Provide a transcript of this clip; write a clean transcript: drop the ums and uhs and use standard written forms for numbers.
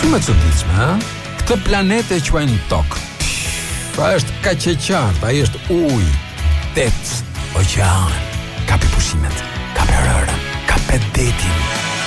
Shumë me çuditshme, ha? Këtë planet e quajnë tokë. Ai është kaq e qartë, ai është ujë, det, oqean.